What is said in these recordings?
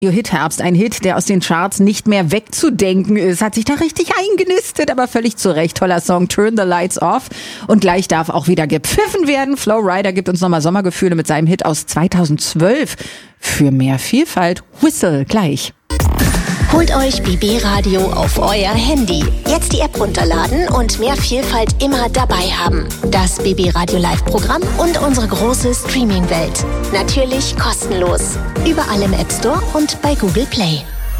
Hit-Herbst, ein Hit, der aus den Charts nicht mehr wegzudenken ist, hat sich da richtig eingenistet, aber völlig zu Recht. Toller Song, Turn the Lights Off. Und gleich darf auch wieder gepfiffen werden. Flo Rida gibt uns nochmal Sommergefühle mit seinem Hit aus 2012. Für mehr Vielfalt, Whistle, gleich. Holt euch BB Radio auf euer Handy. Jetzt die App runterladen und mehr Vielfalt immer dabei haben. Das BB Radio Live-Programm und unsere große Streaming-Welt. Natürlich kostenlos. Überall im App Store und bei Google Play.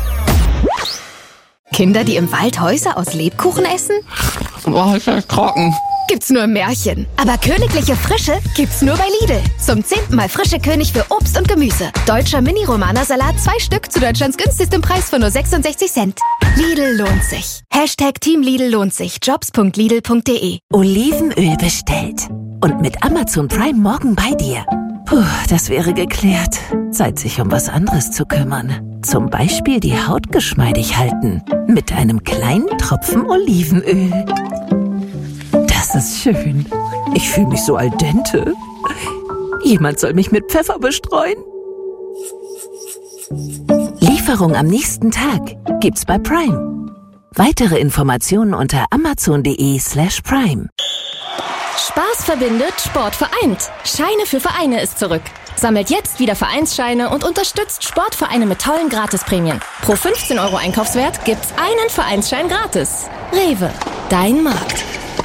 Kinder, die im Wald Häuser aus Lebkuchen essen? Boah, ist das trocken. Gibt's nur im Märchen. Aber königliche Frische gibt's nur bei Lidl. Zum 10. Mal frische König für Obst und Gemüse. Deutscher Mini-Romana-Salat 2 Stück zu Deutschlands günstigstem Preis von nur 66 Cent. Lidl lohnt sich. #Team Lidl lohnt sich. Jobs.lidl.de. Olivenöl bestellt. Und mit Amazon Prime morgen bei dir. Puh, das wäre geklärt. Zeit, sich um was anderes zu kümmern. Zum Beispiel die Haut geschmeidig halten. Mit einem kleinen Tropfen Olivenöl. Das ist schön. Ich fühle mich so al dente. Jemand soll mich mit Pfeffer bestreuen. Lieferung am nächsten Tag gibt's bei Prime. Weitere Informationen unter amazon.de/prime. Spaß verbindet, Sport vereint. Scheine für Vereine ist zurück. Sammelt jetzt wieder Vereinsscheine und unterstützt Sportvereine mit tollen Gratisprämien. Pro 15 € Einkaufswert gibt's einen Vereinsschein gratis. Rewe, dein Markt.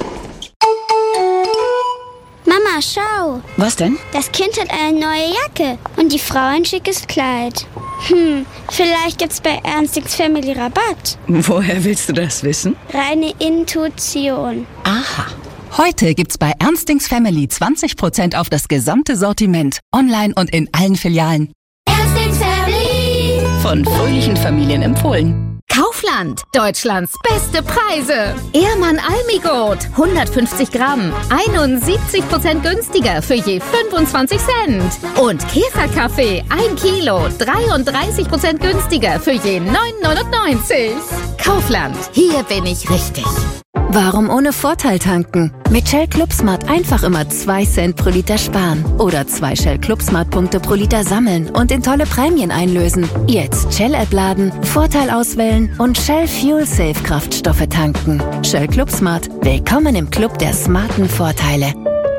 Mama, schau. Was denn? Das Kind hat eine neue Jacke und die Frau ein schickes Kleid. Vielleicht gibt's bei Ernstings Family Rabatt. Woher willst du das wissen? Reine Intuition. Aha. Heute gibt's bei Ernstings Family 20% auf das gesamte Sortiment. Online und in allen Filialen. Ernstings Family. Von fröhlichen Familien empfohlen. Kaufland, Deutschlands beste Preise. Ehrmann Almigot, 150 Gramm, 71% günstiger für je 25 Cent. Und Käferkaffee, 1 Kilo, 33% günstiger für je 9,99. Kaufland, hier bin ich richtig. Warum ohne Vorteil tanken? Mit Shell Club Smart einfach immer 2 Cent pro Liter sparen. Oder 2 Shell Club Smart Punkte pro Liter sammeln und in tolle Prämien einlösen. Jetzt Shell App laden, Vorteil auswählen und Shell Fuel Safe Kraftstoffe tanken. Shell Club Smart. Willkommen im Club der smarten Vorteile.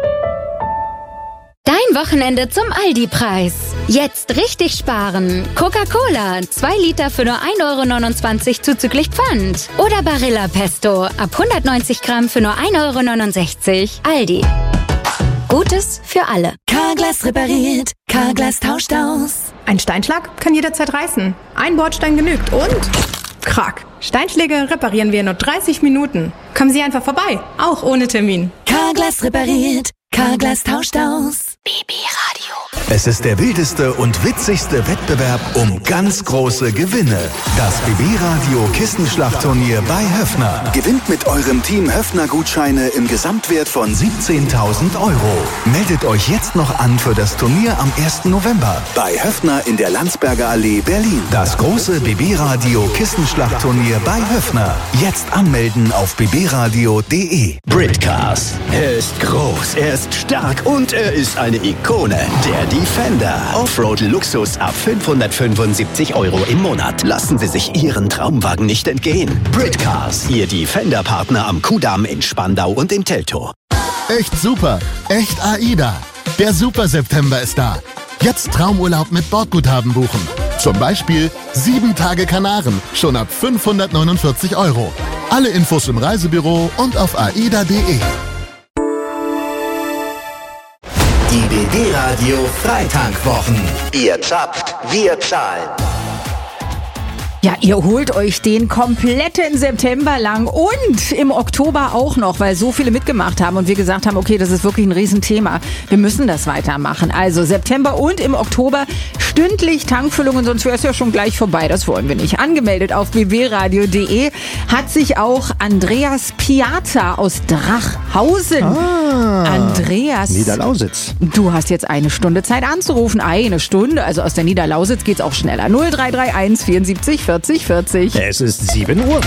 Dein Wochenende zum Aldi-Preis. Jetzt richtig sparen. Coca-Cola, 2 Liter für nur 1,29 € zuzüglich Pfand. Oder Barilla Pesto, ab 190 Gramm für nur 1,69 €. Aldi. Gutes für alle. Carglass repariert, Carglass tauscht aus. Ein Steinschlag kann jederzeit reißen. Ein Bordstein genügt und... Krack. Steinschläge reparieren wir in nur 30 Minuten. Kommen Sie einfach vorbei, auch ohne Termin. Carglass repariert, Carglass tauscht aus. BB Radio. Es ist der wildeste und witzigste Wettbewerb um ganz große Gewinne. Das BB-Radio Kissenschlachtturnier bei Höffner. Gewinnt mit eurem Team Höffner-Gutscheine im Gesamtwert von 17.000 €. Meldet euch jetzt noch an für das Turnier am 1. November bei Höffner in der Landsberger Allee, Berlin. Das große BB-Radio Kissenschlachtturnier bei Höffner. Jetzt anmelden auf bbradio.de. Britcars. Er ist groß, er ist stark und er ist eine Ikone. Der Defender. Offroad-Luxus ab 575 € im Monat. Lassen Sie sich Ihren Traumwagen nicht entgehen. Britcars. Ihr Defender-Partner am Kudamm in Spandau und in Teltow. Echt super. Echt AIDA. Der Super September ist da. Jetzt Traumurlaub mit Bordguthaben buchen. Zum Beispiel 7 Tage Kanaren. Schon ab 549 €. Alle Infos im Reisebüro und auf aida.de. Die BB Radio Freitankwwochen. Ihr zappt, wir zahlen. Ja, ihr holt euch den kompletten September lang und im Oktober auch noch, weil so viele mitgemacht haben und wir gesagt haben, okay, das ist wirklich ein Riesenthema. Wir müssen das weitermachen. Also September und im Oktober stündlich Tankfüllungen, sonst wäre es ja schon gleich vorbei. Das wollen wir nicht. Angemeldet auf bbradio.de hat sich auch Andreas Piazza aus Drachhausen. Andreas. Niederlausitz. Du hast jetzt 1 Stunde Zeit anzurufen. 1 Stunde, also aus der Niederlausitz geht's auch schneller. 0331 74 40 40. Es ist 7 Uhr.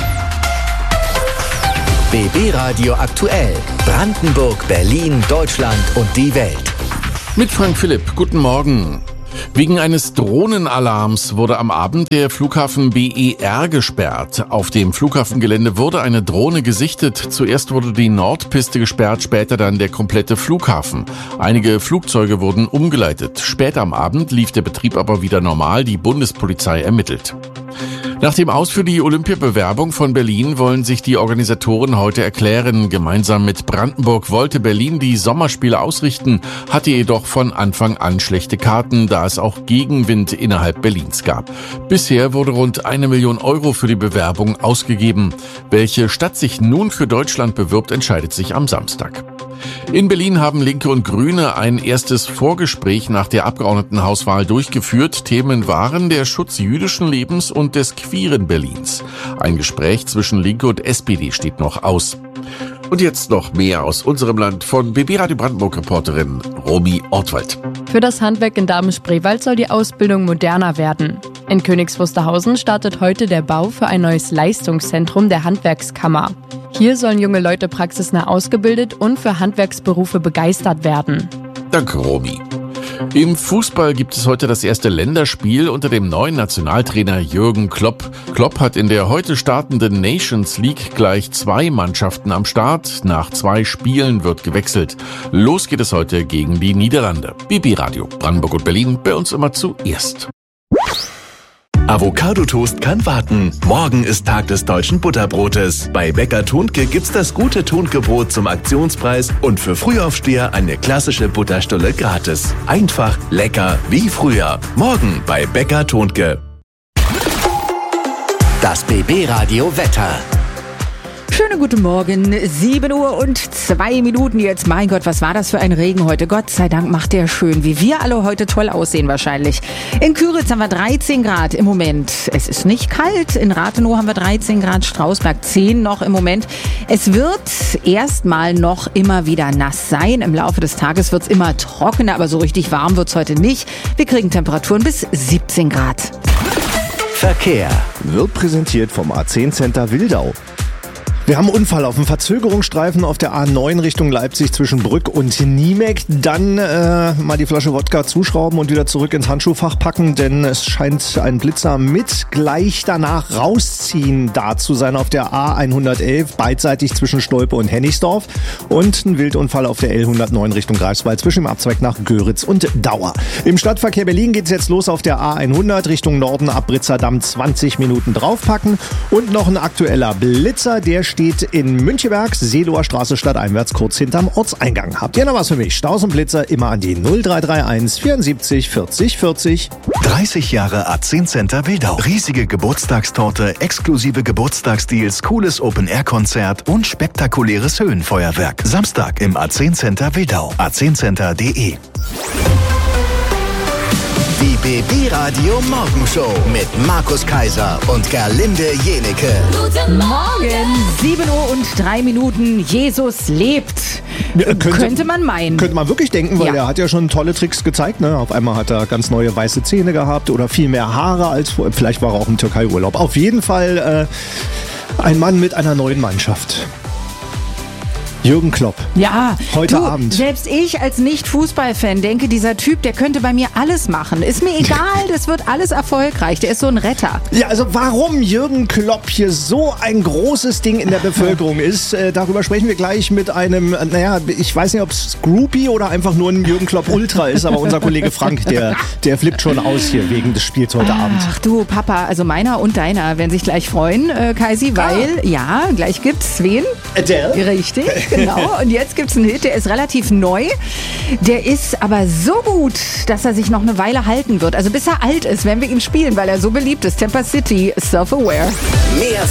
BB Radio aktuell. Brandenburg, Berlin, Deutschland und die Welt. Mit Frank Philipp, guten Morgen. Wegen eines Drohnenalarms wurde am Abend der Flughafen BER gesperrt. Auf dem Flughafengelände wurde eine Drohne gesichtet. Zuerst wurde die Nordpiste gesperrt, später dann der komplette Flughafen. Einige Flugzeuge wurden umgeleitet. Später am Abend lief der Betrieb aber wieder normal. Die Bundespolizei ermittelt. Nach dem Aus für die Olympiabewerbung von Berlin wollen sich die Organisatoren heute erklären. Gemeinsam mit Brandenburg wollte Berlin die Sommerspiele ausrichten, hatte jedoch von Anfang an schlechte Karten, da es auch Gegenwind innerhalb Berlins gab. Bisher wurde rund 1 Million Euro für die Bewerbung ausgegeben. Welche Stadt sich nun für Deutschland bewirbt, entscheidet sich am Samstag. In Berlin haben Linke und Grüne ein erstes Vorgespräch nach der Abgeordnetenhauswahl durchgeführt. Themen waren der Schutz jüdischen Lebens und des queeren Berlins. Ein Gespräch zwischen Linke und SPD steht noch aus. Und jetzt noch mehr aus unserem Land von BB Radio Brandenburg-Reporterin Romy Ortwald. Für das Handwerk in Damen-Spreewald soll die Ausbildung moderner werden. In Königs Wusterhausen startet heute der Bau für ein neues Leistungszentrum der Handwerkskammer. Hier sollen junge Leute praxisnah ausgebildet und für Handwerksberufe begeistert werden. Danke, Romy. Im Fußball gibt es heute das erste Länderspiel unter dem neuen Nationaltrainer Jürgen Klopp. Klopp hat in der heute startenden Nations League gleich 2 Mannschaften am Start. Nach 2 Spielen wird gewechselt. Los geht es heute gegen die Niederlande. BB Radio Brandenburg und Berlin, bei uns immer zuerst. Avocado-Toast kann warten. Morgen ist Tag des deutschen Butterbrotes. Bei Bäcker Thuntke gibt's das gute Thuntke-Brot zum Aktionspreis und für Frühaufsteher eine klassische Butterstulle gratis. Einfach, lecker, wie früher. Morgen bei Bäcker Thuntke. Das BB Radio Wetter. Schönen guten Morgen, 7 Uhr und 2 Minuten jetzt. Mein Gott, was war das für ein Regen heute? Gott sei Dank macht der schön, wie wir alle heute toll aussehen wahrscheinlich. In Küritz haben wir 13 Grad im Moment. Es ist nicht kalt. In Rathenow haben wir 13 Grad, Strausberg 10 noch im Moment. Es wird erstmal noch immer wieder nass sein. Im Laufe des Tages wird es immer trockener, aber so richtig warm wird es heute nicht. Wir kriegen Temperaturen bis 17 Grad. Verkehr wird präsentiert vom A10 Center Wildau. Wir haben einen Unfall auf dem Verzögerungsstreifen auf der A9 Richtung Leipzig zwischen Brück und Niemek. Dann mal die Flasche Wodka zuschrauben und wieder zurück ins Handschuhfach packen, denn es scheint ein Blitzer mit gleich danach rausziehen da zu sein auf der A111, beidseitig zwischen Stolpe und Hennigsdorf. Und ein Wildunfall auf der L109 Richtung Greifswald zwischen dem Abzweig nach Göritz und Dauer. Im Stadtverkehr Berlin geht's jetzt los auf der A100 Richtung Norden ab Britzerdamm, 20 Minuten draufpacken. Und noch ein aktueller Blitzer, der steht in Müncheberg, Seeloher Straße stadteinwärts, kurz hinterm Ortseingang. Habt ihr noch was für mich? Staus und Blitzer immer an die 0331 74 40 40. 30 Jahre A10 Center Wildau. Riesige Geburtstagstorte, exklusive Geburtstagsdeals, cooles Open-Air-Konzert und spektakuläres Höhenfeuerwerk. Samstag im A10 Center Wildau. a10center.de. Die BB Radio Morgenshow mit Markus Kaiser und Gerlinde Jenecke. Guten Morgen, 7 Uhr und 3 Minuten. Jesus lebt. Könnte man meinen. Könnte man wirklich denken, weil er hat ja schon tolle Tricks gezeigt. Ne? Auf einmal hat er ganz neue weiße Zähne gehabt oder viel mehr Haare als vorher. Vielleicht war er auch im Türkei-Urlaub. Auf jeden Fall ein Mann mit einer neuen Mannschaft. Jürgen Klopp. Ja, heute Abend. Selbst ich als Nicht-Fußballfan denke, dieser Typ, der könnte bei mir alles machen. Ist mir egal, das wird alles erfolgreich. Der ist so ein Retter. Ja, also warum Jürgen Klopp hier so ein großes Ding in der Bevölkerung ist, darüber sprechen wir gleich mit einem, ich weiß nicht, ob es Groupie oder einfach nur ein Jürgen Klopp Ultra ist, aber unser Kollege Frank, der flippt schon aus hier wegen des Spiels heute Abend. Ach du, Papa, also meiner und deiner werden sich gleich freuen, Kaisi, weil, gleich gibt's wen? Adele. Richtig. Genau, und jetzt gibt's einen Hit, der ist relativ neu. Der ist aber so gut, dass er sich noch eine Weile halten wird. Also bis er alt ist, werden wir ihn spielen, weil er so beliebt ist. Temper City, Self-Aware. Mehr